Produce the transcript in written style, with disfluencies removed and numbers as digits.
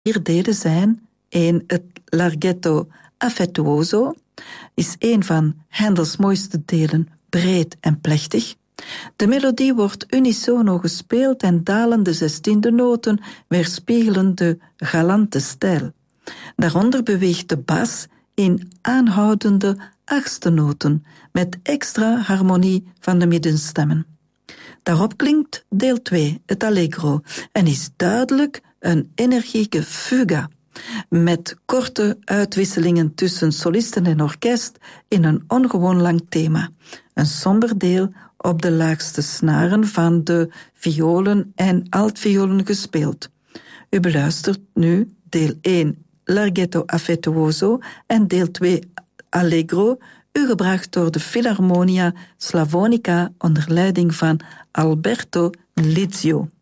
4 delen zijn: 1. Het Larghetto affettuoso is een van Handels mooiste delen, breed en plechtig. De melodie wordt unisono gespeeld en dalen de 16e noten weerspiegelen de galante stijl. Daaronder beweegt de bas in aanhoudende 8e noten met extra harmonie van de middenstemmen. Daarop klinkt deel 2, het allegro, en is duidelijk een energieke fuga, met korte uitwisselingen tussen solisten en orkest in een ongewoon lang thema. Een somber deel op de laagste snaren van de violen en altviolen gespeeld. U beluistert nu deel 1, Larghetto affettuoso, en deel 2, Allegro, u gebracht door de Philharmonia Slavonica onder leiding van Alberto Lizio.